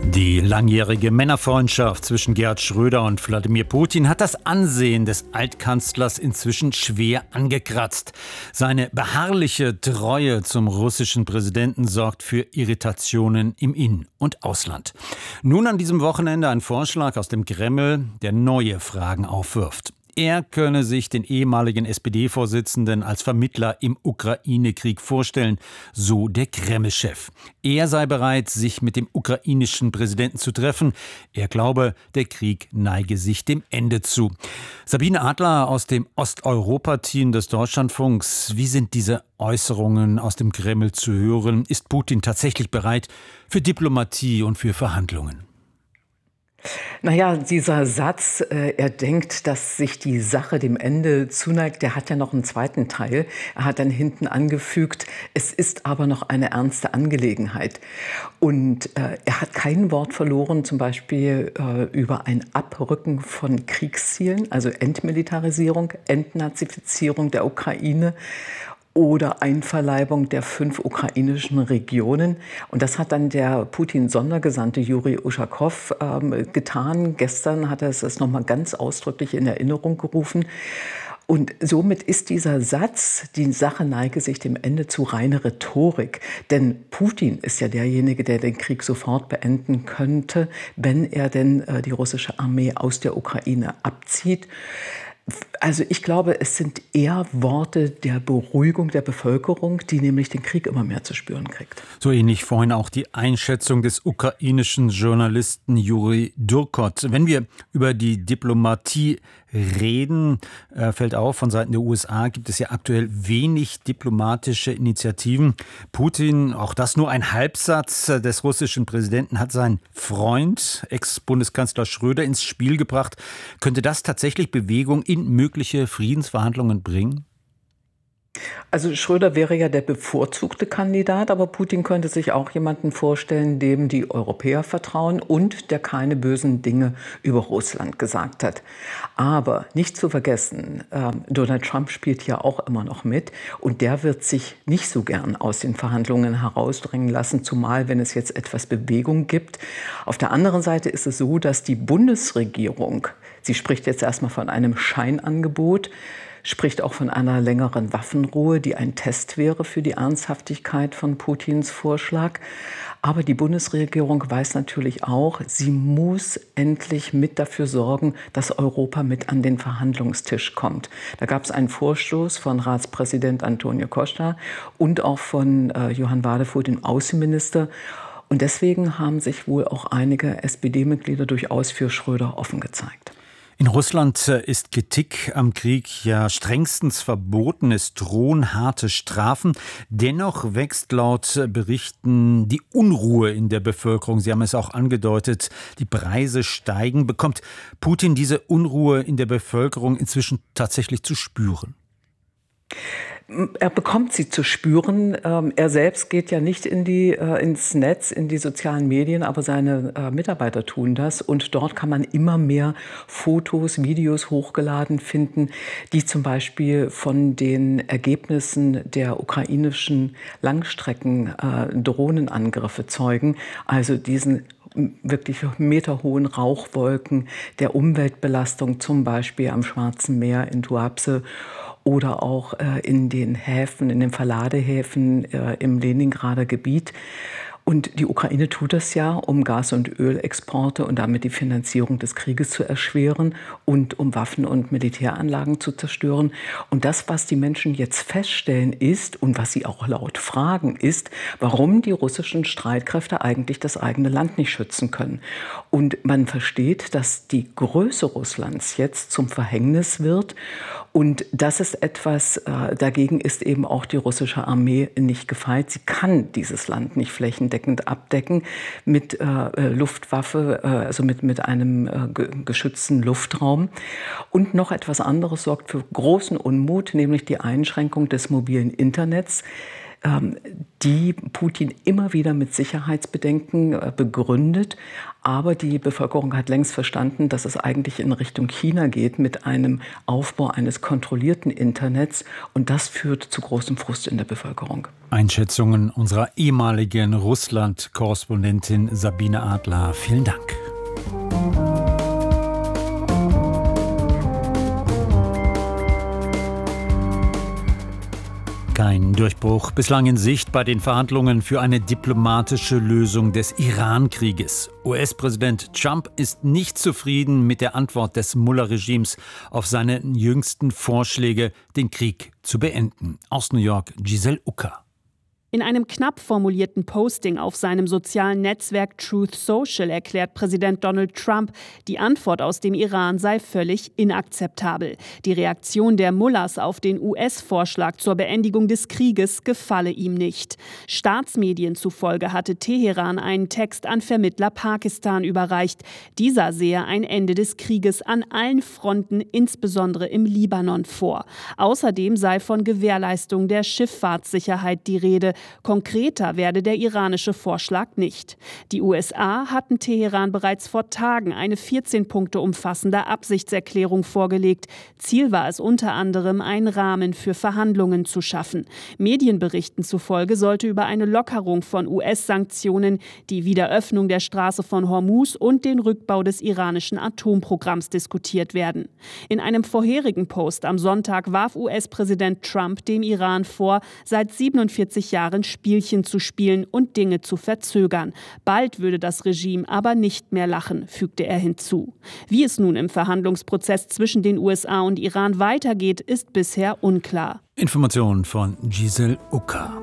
Die langjährige Männerfreundschaft zwischen Gerhard Schröder und Wladimir Putin hat das Ansehen des Altkanzlers inzwischen schwer angekratzt. Seine beharrliche Treue zum russischen Präsidenten sorgt für Irritationen im In- und Ausland. Nun an diesem Wochenende ein Vorschlag aus dem Kreml, der neue Fragen aufwirft. Er könne sich den ehemaligen SPD-Vorsitzenden als Vermittler im Ukraine-Krieg vorstellen, so der Kreml-Chef. Er sei bereit, sich mit dem ukrainischen Präsidenten zu treffen. Er glaube, der Krieg neige sich dem Ende zu. Sabine Adler aus dem Osteuropa-Team des Deutschlandfunks. Wie sind diese Äußerungen aus dem Kreml zu hören? Ist Putin tatsächlich bereit für Diplomatie und für Verhandlungen? Naja, dieser Satz, er denkt, dass sich die Sache dem Ende zuneigt, der hat ja noch einen zweiten Teil. Er hat dann hinten angefügt, es ist aber noch eine ernste Angelegenheit. Und er hat kein Wort verloren, zum Beispiel über ein Abrücken von Kriegszielen, also Entmilitarisierung, Entnazifizierung der Ukraine oder Einverleibung der 5 ukrainischen Regionen. Und das hat dann der Putin-Sondergesandte Juri Uschakow getan. Gestern hat er es noch mal ganz ausdrücklich in Erinnerung gerufen. Und somit ist dieser Satz, die Sache neige sich dem Ende zu, reine Rhetorik. Denn Putin ist ja derjenige, der den Krieg sofort beenden könnte, wenn er denn die russische Armee aus der Ukraine abzieht. Also ich glaube, es sind eher Worte der Beruhigung der Bevölkerung, die nämlich den Krieg immer mehr zu spüren kriegt. So ähnlich vorhin auch die Einschätzung des ukrainischen Journalisten Juri Dürkot. Wenn wir über die Diplomatie reden, fällt auf, von Seiten der USA gibt es ja aktuell wenig diplomatische Initiativen. Putin, auch das nur ein Halbsatz des russischen Präsidenten, hat seinen Freund, Ex-Bundeskanzler Schröder, ins Spiel gebracht. Könnte das tatsächlich Bewegung in mögliche Friedensverhandlungen bringen? Also Schröder wäre ja der bevorzugte Kandidat, aber Putin könnte sich auch jemanden vorstellen, dem die Europäer vertrauen und der keine bösen Dinge über Russland gesagt hat. Aber nicht zu vergessen, Donald Trump spielt ja auch immer noch mit und der wird sich nicht so gern aus den Verhandlungen herausdrängen lassen, zumal wenn es jetzt etwas Bewegung gibt. Auf der anderen Seite ist es so, dass die Bundesregierung, sie spricht jetzt erstmal von einem Scheinangebot, spricht auch von einer längeren Waffenruhe, die ein Test wäre für die Ernsthaftigkeit von Putins Vorschlag. Aber die Bundesregierung weiß natürlich auch, sie muss endlich mit dafür sorgen, dass Europa mit an den Verhandlungstisch kommt. Da gab es einen Vorstoß von Ratspräsident Antonio Costa und auch von Johann Wadefuhl, dem Außenminister. Und deswegen haben sich wohl auch einige SPD-Mitglieder durchaus für Schröder offen gezeigt. In Russland ist Kritik am Krieg ja strengstens verboten. Es drohen harte Strafen. Dennoch wächst laut Berichten die Unruhe in der Bevölkerung. Sie haben es auch angedeutet, die Preise steigen. Bekommt Putin diese Unruhe in der Bevölkerung inzwischen tatsächlich zu spüren? Er bekommt sie zu spüren. Er selbst geht ja nicht ins Netz, in die sozialen Medien, aber seine Mitarbeiter tun das. Und dort kann man immer mehr Fotos, Videos hochgeladen finden, die zum Beispiel von den Ergebnissen der ukrainischen Langstrecken-Drohnenangriffe zeugen. Also diesen wirklich meterhohen Rauchwolken, der Umweltbelastung zum Beispiel am Schwarzen Meer in Tuapse oder auch in den Häfen, in den Verladehäfen im Leningrader Gebiet. Und die Ukraine tut das ja, um Gas- und Ölexporte und damit die Finanzierung des Krieges zu erschweren und um Waffen- und Militäranlagen zu zerstören. Und das, was die Menschen jetzt feststellen ist und was sie auch laut fragen, ist, warum die russischen Streitkräfte eigentlich das eigene Land nicht schützen können. Und man versteht, dass die Größe Russlands jetzt zum Verhängnis wird. Und das ist etwas, dagegen ist eben auch die russische Armee nicht gefeit. Sie kann dieses Land nicht flächendeckend abdecken mit Luftwaffe, also mit einem geschützten Luftraum. Und noch etwas anderes sorgt für großen Unmut, nämlich die Einschränkung des mobilen Internets. die Putin immer wieder mit Sicherheitsbedenken begründet. Aber die Bevölkerung hat längst verstanden, dass es eigentlich in Richtung China geht mit einem Aufbau eines kontrollierten Internets. Und das führt zu großem Frust in der Bevölkerung. Einschätzungen unserer ehemaligen Russland-Korrespondentin Sabine Adler. Vielen Dank. Kein Durchbruch bislang in Sicht bei den Verhandlungen für eine diplomatische Lösung des Iran-Krieges. US-Präsident Trump ist nicht zufrieden mit der Antwort des Mullah-Regimes auf seine jüngsten Vorschläge, den Krieg zu beenden. Aus New York, Giselle Ucker. In einem knapp formulierten Posting auf seinem sozialen Netzwerk Truth Social erklärt Präsident Donald Trump, die Antwort aus dem Iran sei völlig inakzeptabel. Die Reaktion der Mullahs auf den US-Vorschlag zur Beendigung des Krieges gefalle ihm nicht. Staatsmedien zufolge hatte Teheran einen Text an Vermittler Pakistan überreicht. Dieser sehe ein Ende des Krieges an allen Fronten, insbesondere im Libanon, vor. Außerdem sei von Gewährleistung der Schifffahrtssicherheit die Rede. Konkreter werde der iranische Vorschlag nicht. Die USA hatten Teheran bereits vor Tagen eine 14 Punkte umfassende Absichtserklärung vorgelegt. Ziel war es unter anderem, einen Rahmen für Verhandlungen zu schaffen. Medienberichten zufolge sollte über eine Lockerung von US-Sanktionen, die Wiederöffnung der Straße von Hormuz und den Rückbau des iranischen Atomprogramms diskutiert werden. In einem vorherigen Post am Sonntag warf US-Präsident Trump dem Iran vor, seit 47 Jahren Spielchen zu spielen und Dinge zu verzögern. Bald würde das Regime aber nicht mehr lachen, fügte er hinzu. Wie es nun im Verhandlungsprozess zwischen den USA und Iran weitergeht, ist bisher unklar. Informationen von Giselle Ucker.